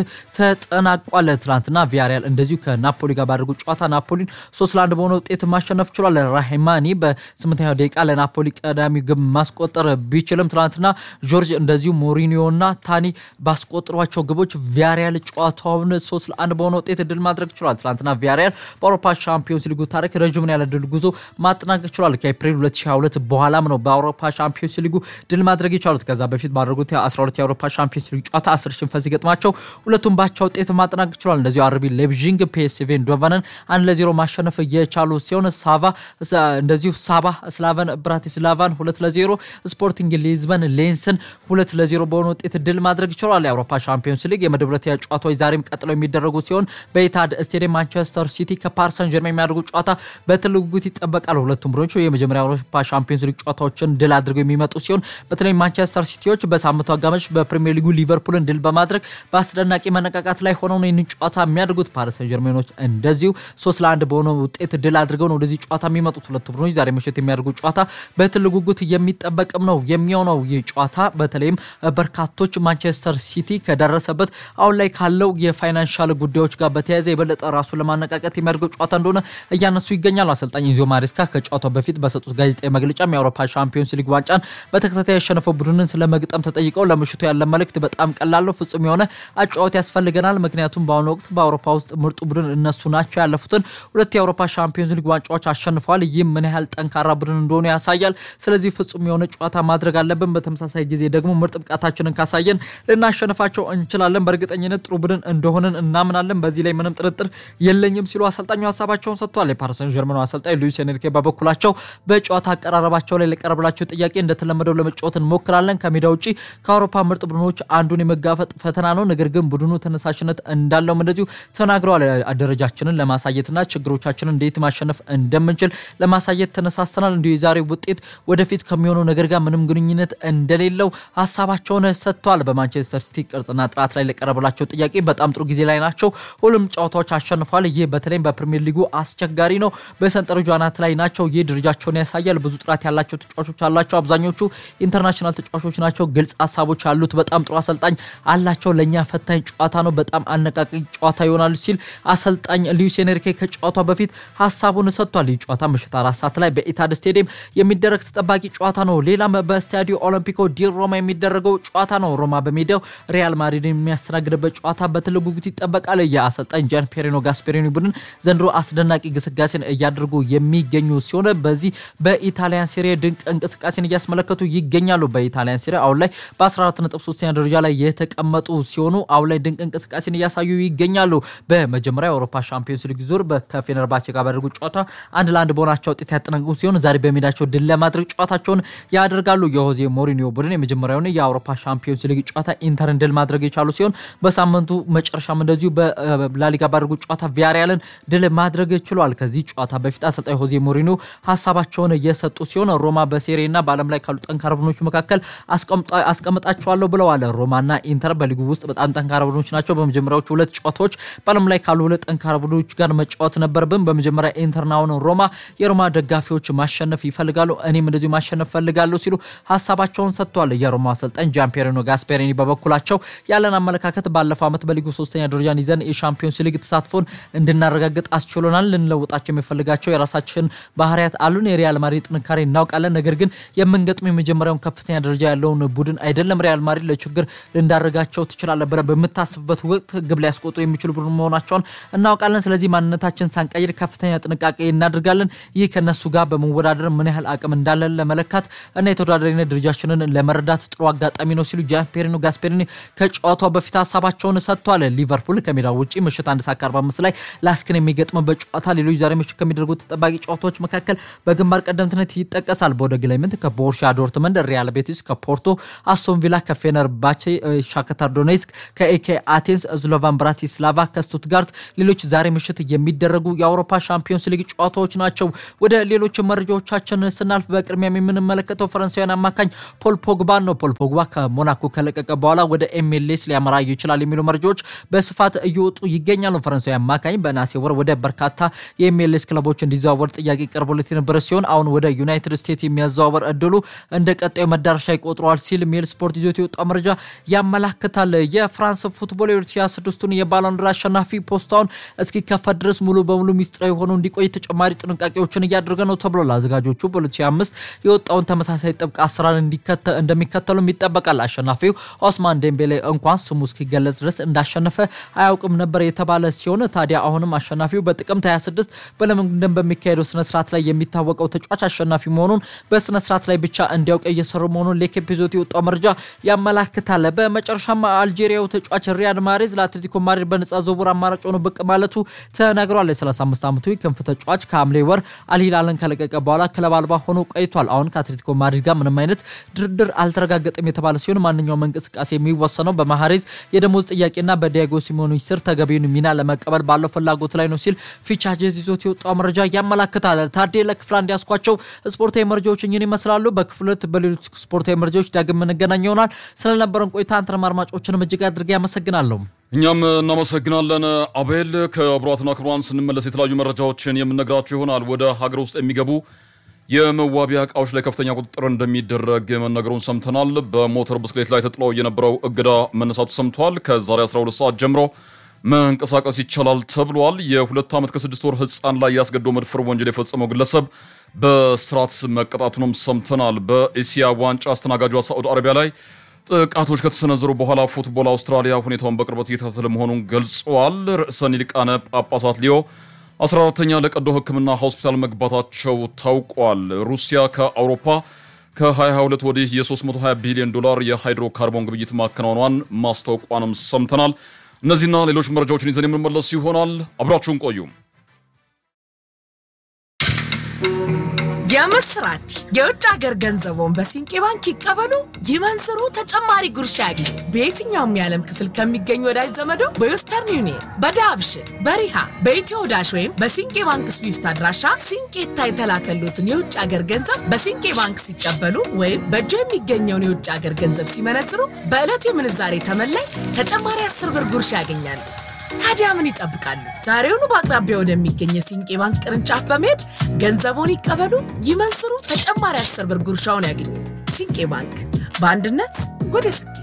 ተጠናቋል። ትናንትና ቪያሪያል እንደዚሁ ከናፖሊ ጋር ባደረጉት ጨዋታ ናፖሊን ሶስት ለአንድ በሆነ ውጤት ማሸነፍ ችሏል። ራሂማኒ በ8ኛው ደቂቃ ለናፖሊ ቀዳሚ ግብ ማስቆጠር ቢችልም ትናንትና ጆርጅ እንደዚሁ ሞሪኒዮና ታኒ ባስቆጠሯቸው ግቦች ቪያሪያል ጨዋታውን ሶስት ለአንድ በሆነ ውጤት ድል ማድረግ ችሏል። ትናንትና ቪያሪያል በአውሮፓ ሻምፒዮንስ ሊግ ታሪክ ረጅሙን ያለ ድል ጉዞ ማጠናቀቅ ችሏል። ከኤፕሪል ሁለት ሺህ ሃያ ሁለት በኋላም ነው በአውሮፓ ሻምፒዮንስ ሊግ ድል ማድረግ የቻሉት። ከዛ በፊት ባደረጉት አስራ ሁለት የአውሮፓ ሻምፒዮንስ ሊግ ጨዋታ አስር ሽንፈት ሲገጥማቸው ሁለቱም ባቻ ውጤት ማጠናቀቅ ችሏል። እንደዚሁ አርቢ ሌፕዚግ ፒኤስቪ ኢንዶቨንን አንድ ለዜሮ ማሸነፍ የቻሉ ሲሆን ሳቫ እንደዚሁ ሳባ ስላቫን ብራቲስላቫን ሁለት ለዜሮ ስፖርቲንግ ሊዝበን ሌንስን ሁለት ለዜሮ በሆነ ውጤት ድል ማድረግ ችሏል። የአውሮፓ ሻምፒዮንስ ሊግ የምድብ ሁለት ጨዋታዎች ዛሬም ቀጥለው የሚደረጉ ሲሆን በኢታድ ስቴዲየም ማንቸስተር ሲቲ ከፓሪስ ሰን ጀርሜን የሚያደርጉት ጨዋታ በትልቅ ጉጉት ይጠበቃል። ሁለቱም ቡድኖች የመጀመሪያው የአውሮፓ ሻምፒዮንስ ሊግ ጨዋታዎችን ድል አድርገው የሚመጡ ሲሆን በተለይ ማንቸስተር ሲቲዎች በሳምንቱ አጋማሽ በፕሪሚየር ሊጉ ሊቨርፑልን ድል በማድረግ በአስደናቂ መነቃቃት ላይ ሆነው ነው ይህን ጨዋታ የሚያደርጉት። ፓሪስ ሰን ጀርሜኖች እንደዚሁ ሶስት ለአንድ በሆነ ውጤት ድል አድርገው ነው ወደዚህ ጨዋታ የሚመጡት። ሁለቱ ቡድኖች ዛሬ ምሽት የሚያደርጉት ጨዋታ በትልቅ ጉጉት የሚጠበቅም ነው የሚሆነው። ይህ ጨዋታ በተለይም በርካቶች ማንቸስተር ሲቲ ከደረሰበት አሁን ላይ ካለው የፋይናንሻል ጉዳዮች ጋር በተያያዘ የበለጠ ራሱን ለማነቃቀት የሚያደርገው ጨዋታ እንደሆነ እያነሱ ይገኛሉ። አሰልጣኝ ኢንዞ ማሬስካ ከጨዋታው በፊት በሰጡት ጋዜጣዊ መግለጫ የአውሮፓ ሻምፒዮንስ ሊግ ዋንጫን በተከታታይ ያሸነፈው ቡድንን ስለመግጠም ተጠይቀው ለምሽቱ ያለ መልእክት በጣም ቀላል ነው፣ ፍጹም የሆነ አጫዋት ያስፈልገናል። ምክንያቱም በአሁኑ ወቅት በአውሮፓ ውስጥ ምርጡ ቡድን እነሱ ናቸው። ያለፉትን ሁለት የአውሮፓ ሻምፒዮንስ ሊግ ዋንጫዎች አሸንፈዋል። ይህም ምን ያህል ጠንካራ ቡድን እንደሆነ ያሳያል። ስለዚህ ፍጹም የሆነ ጨዋታ ማድረግ አለብን። በተመሳሳይ ጊዜ ደግሞ ምርጥ ብቃታችንን ካሳየን ልናሸንፋቸው እንችላለን። በእርግጠኝነት ጥሩ ቡድን እንደሆነን እናምናለን። በዚህ ላይ ምንም ጥርጥር የለኝም ሲሉ አሰልጣኙ ሐሳባቸውን ሰጥተዋል። የፓሪስ ሰን ጀርመኑ አሰልጣኝ ሉዊስ ኤንሪኬ በበኩላቸው በጨዋታ አቀራረባቸው ላይ ለቀረበላቸው ጥያቄ እንደተለመደው ለመጫወት እንሞክራለን። ከሜዳ ውጪ ከአውሮፓ ምርጥ ቡድኖች አንዱን የመጋፈጥ ፈተና ነው። ነገር ግን ቡድኑ ተነሳሽነት እንዳለው እንደዚሁ ተናግረዋል። አደረጃችንን ለማሳየትና ችግሮቻችንን እንዴት ማሸነፍ እንደምንችል ለማሳየት ተነሳስተናል። እንዲሁ የዛሬው ውጤት ወደፊት ከሚሆነው ነገር ጋር ምንም ግንኙነት እንደሌለው ሐሳባቸውን ሰጥተዋል። በማንቸስተር ሲቲ ቅርጽና ጥራት ላይ ለቀረበላቸው ጥያቄ በጣም ጥሩ ጊዜ ላይ ናቸው። ሁሉም ጨዋታዎች አሸንፈዋል። ይህ በተለይም በፕሪሚየር ሊጉ አስቸጋሪ ነው። በሰንጠረዡ አናት ላይ ናቸው። ይህ ደረጃቸውን ያሳያል። ብዙ ጥራት ያላቸው ተጫዋቾች አላቸው። አብዛኞቹ ኢንተርናሽናል ተጫዋቾች ናቸው። ግልጽ ሐሳቦች አሉት። በጣም ጥሩ አሰልጣኝ አላቸው። ለኛ ፈታኝ ጨዋታ ነው፣ በጣም አነቃቂ ጨዋታ ይሆናል ሲል አሰልጣኝ ሉዊስ ኤንሪኬ ከጨዋታው በፊት ሐሳቡን ሰጥቷል። ይህ ጨዋታ ምሽት አራት ሰዓት ላይ በኢታድ ስቴዲየም የሚደረግ ተጠባቂ ጨዋታ ነው። ሌላም በስታዲዮ ኦሎምፒኮ ዲ ሮማ የሚደረገው ጨዋታ ነው። ሮማ በሜዳው ሪያል ማድሪድን የሚያስተናግድበት ጨዋታ በትልቅ ጉጉት ይጠበቃል። የአሰልጣኝ ጃን ፔሪኖ ጋስፔሪኒ ቡድን ዘንድሮ አስደናቂ ግስጋሴን እያደረጉ የሚገኙ ሲሆን በዚህ በኢታሊያን ሴሪያ ድንቅ እንቅስቃሴን እያስመለከቱ ይገኛሉ። በኢታሊያን ሴሪያ አሁን ላይ በ14 ነጥብ ሶስተኛ ደረጃ ላይ የተቀመጡ ሲሆኑ አሁን ላይ ድንቅ እንቅስቃሴን እያሳዩ ይገኛሉ። በመጀመሪያው የአውሮፓ ሻምፒዮንስ ሊግ ዙር በከፌነርባቼ ጋር ባደረጉት ጨዋታ አንድ ለአንድ በሆናቸው ውጤት ያጠናቀቁ ሲሆን ዛሬ በሜዳቸው ድል ለማድረግ ጨዋታቸውን ያደርጋሉ። የሆዜ ሞሪኒዮ ቡድን የመጀመሪያውን የአውሮፓ ሻምፒዮንስ ሊግ ጨዋታ ኢንተርን ድል ማድረግ የቻሉ ሲሆን በሳምንቱ መጨረሻም እንደዚሁ በላሊጋ ባደረጉት ጨዋታ ቪያሪያልን ድል ማድረግ ችሏል። ከዚህ ጨዋታ በፊት አሰልጣኝ ሆዜ ሞሪኒዮ ሐሳባቸውን እየሰጡ ሲሆን ሮማ በሴሪያና በዓለም ላይ ካሉ ጠንካራ ቡድኖች መካከል አስቀምጣቸዋለሁ ብለዋል። ሮማና ኢንተር በሊጉ ውስጥ በጣም ጠንካራ ቡድኖች ናቸው። በመጀመሪያዎቹ ሁለት ጨዋታዎች በዓለም ላይ ካሉ ሁለት ጠንካራ ቡድኖች ጋር መጫወት ነበርብን በመጀመሪያ ኢንተርናውን ሮማ የሮማ ደጋፊዎች ማሸነፍ ይፈልጋሉ እኔም እንደዚህ ማሸነፍ ፈልጋለሁ ሲሉ ሐሳባቸውን ሰጥተዋል የሮማ አሰልጣኝ ጃምፔሪኖ ጋስፔሪኒ በበኩላቸው ያለን አመለካከት ባለፈው ዓመት በሊጉ ሶስተኛ ደረጃን ይዘን የሻምፒዮንስ ሊግ ተሳትፎን እንድናረጋግጥ አስችሎናል ልንለውጣቸው የሚፈልጋቸው የራሳችን ባህሪያት አሉን የሪያል ማድሪድ ጥንካሬ እናውቃለን ነገር ግን የምንገጥመው የመጀመሪያውን ከፍተኛ ደረጃ ያለውን ቡድን አይደለም ሪያል ማድሪድ ለችግር ልንዳረጋቸው ትችላል ብለ በመታሰብበት ወቅት ግብ ላይ ያስቆጥሩ የሚችሉ ቡድን መሆናቸውን እናውቃለን ስለዚህ ማንነታችን ሳንቀይር ከፍተኛ ጥንቃቄ እናደርጋለን ይህ ከነሱ ጋር በመወዳደር ምን ያህል አቅም እንዳለን ለመለካት እና የተወዳዳሪነት ደረጃችንን ለመረዳት ጥሩ አጋጣሚ ነው ሲሉ ጃምፔሪኖ ጋስፔሪኒ ከጨዋታው በፊት ሐሳባቸውን ሰጥቷል ሊቨርፑል ከሜዳው ውጪ ምሽት አንድ ሰዓት ከአርባ አምስት ላይ ላስክን የሚገጥመው ጨዋታ ሌሎች ዛሬ ምሽት ከሚደረጉ ተጠባቂ ጨዋታዎች መካከል በግንባር ቀደምትነት ይጠቀሳል ቦደግላይመንት ከቦሩሲያ ዶርትመንድ ሪያል ቤቲስ ከፖርቶ አስቶን ቪላ ከፌነርባቼ ሻክታር ዶኔትስክ ከኤኬ አቴንስ ዝሎቫን ብራቲስላቫ ከስቱትጋርት ሌሎች ዛሬ ምሽት የሚደረጉ የአውሮፓ ሻምፒዮንስ ሊግ ጨዋታዎች ናቸው ወደ ሌሎች መረጃዎቻችን ስናልፍ በቅድሚያ የምንመለከተው ፈረንሳዊያን አማካኝ ፖል ፖግባ ነው ፖል ፖግባ ከሞናኮ ከለቀቀ በኋላ ወደ ኤምኤልኤስ ሊያመራ ይችላል የሚሉ መረጃዎች በስፋት እየወጡ ይገኛሉ ፈረንሳዊ አማካኝ በናሴ ወር ወደ በርካታ የኤምኤልኤስ ክለቦች እንዲዘዋወር ጥያቄ ቀርቦለት የነበረ ሲሆን አሁን ወደ ዩናይትድ ስቴትስ የሚያዘዋወር እድሉ እንደ ቀጣዩ መዳረሻ ይቆጥሯል ሲል ሜል ስፖርት ይዞት የወጣው መረጃ ያመላክታል የፍራንስ ፉትቦል ሁለት ሺህ ስድስቱን የባሎን ዶር አሸናፊ ፖስታውን እስኪከፈት ድረስ ሙሉ በሙሉ ሚስጥራዊ ሆኖ እንዲቆይ ተጨማሪ ጥንቃቄዎችን እያደረገ ነው ተብሏል አዘጋጆቹ በሁለት ሺህ አምስት የወጣውን ተመሳሳይ ጥብቅ አሰራር እንዲከተል እንደሚከተሉ ይጠበቃል አሸናፊው ኦስማን ዴምቤሌ እንኳን ስሙ እስኪገለጽ ድረስ እንዳሸነፈ አያውቅም ነበር የተባለ ሲሆን ታዲያ አሁንም አሸናፊው በጥቅምት ሃያ ስድስት በለንደን በሚካሄደው ስነ ስርዓት ላይ የሚታወቀው ተጫዋች አሸናፊ መሆኑን በስነ ስርዓት ላይ ብቻ እንዲያውቅ እየሰሩ መሆኑን ለኬፒዞት የወጣው መረጃ ያመላክታል በመጨረሻም አልጄሪያው ተጫዋች ሪያድ ማሬዝ ለአትሌቲኮ ማድሪድ በነጻ ዝውውር አማራጭ ሆኖ ብቅ ማለቱ ተነግሯል የ35 ዓመቱ ክንፍ ተጫዋች ከሐምሌ ወር አልሂላልን ከለቀቀ በኋላ ክለብ አልባ ሆኖ ቆይቷል አሁን ከአትሌቲኮ ማድሪድ ጋር ምንም አይነት ድርድር አልተረጋገጠም የተባለ ሲሆን ማንኛውም እንቅስቃሴ የሚወሰነው በማሐሬዝ የደሞዝ ጥያቄና በዲያጎ ሲሞኔ ስር ተገቢውን ሚና ለመቀበል ባለው ፍላጎት ላይ ነው ሲል ፊቻጄዝ ይዞት የወጣው መረጃ ያመላክታል ታዲያ ለክፍል አንድ ያስኳቸው ስፖርታዊ መረጃዎች እኚህን ይመስላሉ በክፍል ሁለት በሌሎች ስፖርታዊ መረጃዎች ዳግም እንገናኝ ይሆናል ስለነበረን ቆይታ አንተም አድማጮችን እጅግ አድርጌ ያመሰግናለሁ እኛም እናመሰግናለን አቤል ከአብራትና ክብራን ስንመለስ የተለያዩ መረጃዎችን የምንነግራችሁ ይሆናል ወደ ሀገር ውስጥ የሚገቡ የመዋቢያ ዕቃዎች ላይ ከፍተኛ ቁጥጥር እንደሚደረግ መነገሩን ሰምተናል በሞተር ብስክሌት ላይ ተጥለው የነበረው እገዳ መነሳቱ ሰምቷል ከዛሬ አስራ ሁለት ሰዓት ጀምሮ መንቀሳቀስ ይቻላል ተብሏል የሁለት ዓመት ከስድስት ወር ህፃን ላይ ያስገድዶ መድፈር ወንጀል የፈጸመው ግለሰብ በስራት መቀጣቱንም ሰምተናል በኤሲያ ዋንጫ አስተናጋጇ ሳዑዲ አረቢያ ላይ ጥቃቶች ከተሰነዘሩ በኋላ ፉትቦል አውስትራሊያ ሁኔታውን በቅርበት እየተከታተለ መሆኑን ገልጿል ርዕሰ ሊቃነ ጳጳሳት ሊዮ አስራ አራተኛ ለቀዶ ህክምና ሆስፒታል መግባታቸው ታውቋል ሩሲያ ከአውሮፓ ከ2022 ወዲህ የ320 ቢሊዮን ዶላር የሃይድሮካርቦን ግብይት ማከናወኗን ማስታወቋንም ሰምተናል እነዚህና ሌሎች መረጃዎችን ይዘን የምንመለስ ይሆናል አብራችሁን ቆዩ የምስራች የውጭ ሀገር ገንዘቦን በሲንቄ ባንክ ይቀበሉ ይመንዝሩ ተጨማሪ ጉርሻ ያግኙ በየትኛውም የዓለም ክፍል ከሚገኙ ወዳጅ ዘመዶ በዌስተርን ዩኒየን በዳብሽን በሪሃ በኢትዮ ዳሽ ወይም በሲንቄ ባንክ ስዊፍት አድራሻ ሲንቄታ የተላከሉትን የውጭ ሀገር ገንዘብ በሲንቄ ባንክ ሲቀበሉ ወይም በእጆ የሚገኘውን የውጭ ሀገር ገንዘብ ሲመነዝሩ በዕለቱ የምንዛሬ ተመላይ ተጨማሪ አስር ብር ጉርሻ ያገኛሉ ታዲያ ምን ይጠብቃሉ ዛሬውኑ በአቅራቢያው ወደሚገኝ ሲንቄ ባንክ ቅርንጫፍ በመሄድ ገንዘቡን ይቀበሉ ይመንዝሩ ተጨማሪ አስር ብር ጉርሻውን ያገኙ ሲንቄ ባንክ በአንድነት ወደ ስኬት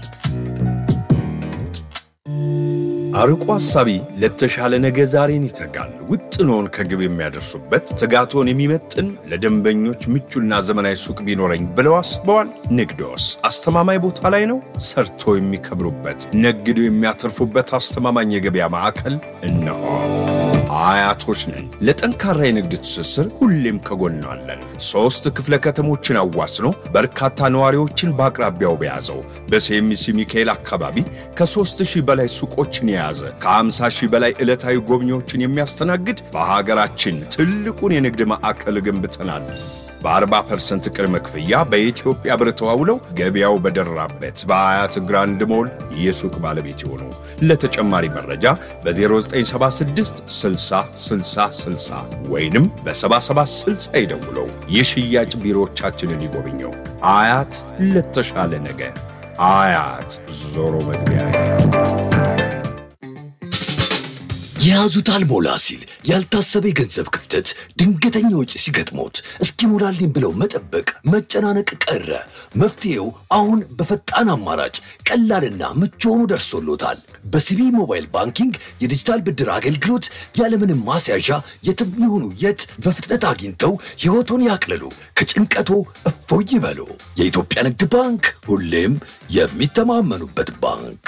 አርቆ ሐሳቢ ለተሻለ ነገ ዛሬን ይተጋል ውጥኖን ከግብ የሚያደርሱበት ትጋቶን የሚመጥን ለደንበኞች ምቹና ዘመናዊ ሱቅ ቢኖረኝ ብለው አስበዋል ንግዶስ አስተማማኝ ቦታ ላይ ነው ሰርቶ የሚከብሩበት ነግዶ የሚያተርፉበት አስተማማኝ የገበያ ማዕከል እነሆ አያቶች ነን ለጠንካራ የንግድ ትስስር ሁሌም ከጎናለን ሶስት ክፍለ ከተሞችን አዋስኖ በርካታ ነዋሪዎችን በአቅራቢያው በያዘው በሴሚሲ ሚካኤል አካባቢ ከ3 ሺህ በላይ ሱቆችን የያዘ ከ50 ሺህ በላይ ዕለታዊ ጎብኚዎችን የሚያስተናግድ በሀገራችን ትልቁን የንግድ ማዕከል ገንብተናል በ40 ፐርሰንት ቅድመ ክፍያ በኢትዮጵያ ብር ተዋውለው ገበያው በደራበት በአያት ግራንድ ሞል የሱቅ ባለቤት ይሆኑ ለተጨማሪ መረጃ በ0976 ስልሳ ስልሳ ስልሳ ወይንም በ77 ስልሳ ይደውሉ የሽያጭ ቢሮዎቻችንን ይጎብኙ አያት ለተሻለ ነገ አያት ዞሮ መግቢያ የያዙት አልሞላ ሲል ያልታሰበ የገንዘብ ክፍተት ድንገተኛ ወጪ ሲገጥሞት እስኪሞላልኝ ብለው መጠበቅ መጨናነቅ ቀረ። መፍትሄው አሁን በፈጣን አማራጭ ቀላልና ምቹ ሆኖ ደርሶሎታል። በሲቢ ሞባይል ባንኪንግ የዲጂታል ብድር አገልግሎት ያለምንም ማስያዣ የትም ይሁኑ የት በፍጥነት አግኝተው ሕይወቶን ያቅልሉ፣ ከጭንቀቶ እፎይ ይበሉ። የኢትዮጵያ ንግድ ባንክ ሁሌም የሚተማመኑበት ባንክ።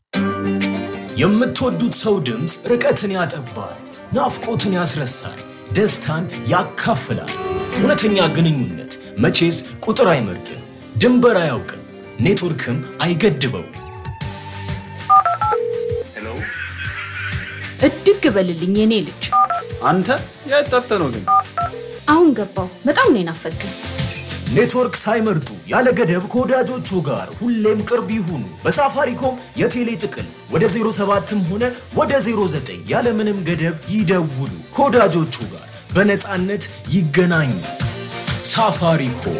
የምትወዱት ሰው ድምጽ ርቀትን ያጠባል፣ ናፍቆትን ያስረሳል፣ ደስታን ያካፍላል። እውነተኛ ግንኙነት መቼስ ቁጥር አይመርጥም፣ ድንበር አያውቅም፣ ኔትወርክም አይገድበው። ሄሎ እድግ በልልኝ የኔ ልጅ። አንተ የት ጠፍተህ ነው ግን? አሁን ገባው። በጣም ነው የናፈቀኝ። ኔትወርክ ሳይመርጡ ያለ ገደብ ከወዳጆቹ ጋር ሁሌም ቅርብ ይሁኑ። በሳፋሪኮም የቴሌ ጥቅል ወደ ዜሮ ሰባትም ሆነ ወደ ዜሮ ዘጠኝ ያለ ምንም ገደብ ይደውሉ። ከወዳጆቹ ጋር በነፃነት ይገናኙ። ሳፋሪኮም።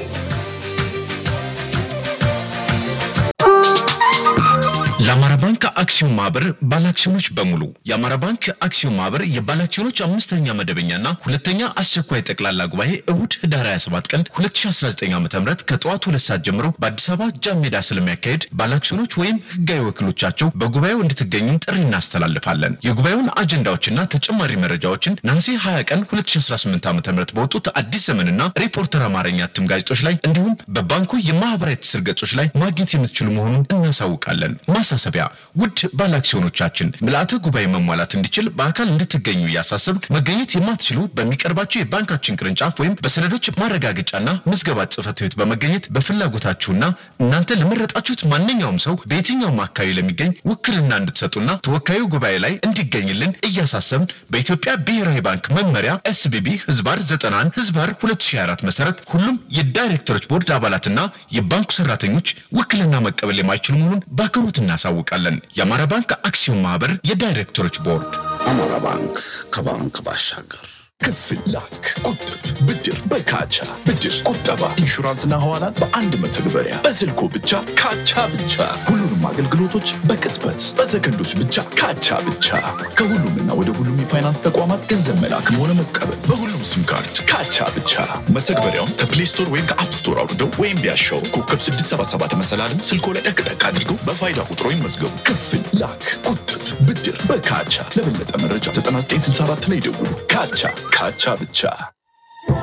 የአማራ ባንክ አክሲዮን ማህበር ባለአክሲዮኖች በሙሉ የአማራ ባንክ አክሲዮን ማህበር የባለአክሲዮኖች አምስተኛ መደበኛና ሁለተኛ አስቸኳይ ጠቅላላ ጉባኤ እሁድ ህዳር ሃያ ሰባት ቀን ሁለት ሺህ አስራ ዘጠኝ ዓ.ም ከጠዋቱ ሁለት ሰዓት ጀምሮ በአዲስ አበባ ጃን ሜዳ ስለሚያካሄድ ባለአክሲዮኖች ወይም ህጋዊ ወኪሎቻቸው በጉባኤው እንድትገኙ ጥሪ እናስተላልፋለን። የጉባኤውን አጀንዳዎችና ተጨማሪ መረጃዎችን ነሐሴ ሃያ ቀን ሁለት ሺህ አስራ ስምንት ዓ.ም በወጡት አዲስ ዘመንና ሪፖርተር አማርኛ እትም ጋዜጦች ላይ እንዲሁም በባንኩ የማህበራዊ ትስስር ገጾች ላይ ማግኘት የምትችሉ መሆኑን እናሳውቃለን። ማሳሰቢያ ውድ ባለአክሲዮኖቻችን ምልአተ ጉባኤ መሟላት እንዲችል በአካል እንድትገኙ ያሳስብ። መገኘት የማትችሉ በሚቀርባቸው የባንካችን ቅርንጫፍ ወይም በሰነዶች ማረጋገጫና ምዝገባ ጽፈት ቤት በመገኘት በፍላጎታችሁና እናንተ ለመረጣችሁት ማንኛውም ሰው በየትኛውም አካባቢ ለሚገኝ ውክልና እንድትሰጡና ተወካዩ ጉባኤ ላይ እንዲገኝልን እያሳሰብን በኢትዮጵያ ብሔራዊ ባንክ መመሪያ ኤስቢቢ ህዝባር ዘጠና አንድ ህዝባር ሁለት ሺህ አራት መሰረት ሁሉም የዳይሬክተሮች ቦርድ አባላትና የባንኩ ሰራተኞች ውክልና መቀበል የማይችሉ መሆኑን በአክብሮት እናሳውቃለን። የአማራ ባንክ አክሲዮን ማህበር የዳይሬክተሮች ቦርድ። አማራ ባንክ ከባንክ ባሻገር ክፍል ላክ፣ ቁጥብ፣ ብድር በካቻ ብድር፣ ቁጠባ፣ ኢንሹራንስና ሐዋላን በአንድ መተግበሪያ በስልኮ ብቻ ካቻ ብቻ። ሁሉንም አገልግሎቶች በቅጽበት በሰከንዶች ብቻ ካቻ ብቻ። ከሁሉምና ወደ ሁሉም የፋይናንስ ተቋማት ገንዘብ መላክም ሆነ መቀበል በሁሉም ሲም ካርድ ካቻ ብቻ። መተግበሪያውን ከፕሌይ ስቶር ወይም ከአፕ ስቶር አውርደው ወይም ቢያሻው ኮከብ ስድስት ሰባ ሰባት መሰላልን ስልኮ ላይ ጠቅጠቅ አድርገው በፋይዳ ቁጥሮ ይመዝገቡ። ክፍል ላክ፣ ቁጥብ፣ ብድር በካቻ። ለበለጠ መረጃ ዘጠና ዘጠኝ ስልሳ አራት ላይ ደውሉ። ካቻ ካቻ ብቻ።